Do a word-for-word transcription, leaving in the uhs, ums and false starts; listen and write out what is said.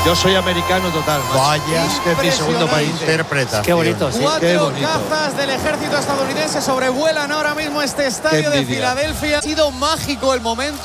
Yo soy americano total. Macho. Vaya, es que es mi segundo país. Interpretación. Qué bonito, sí. Cuatro Qué bonito. cazas del ejército estadounidense sobrevuelan ahora mismo este estadio Qué de envidia. Filadelfia. Ha sido mágico el momento.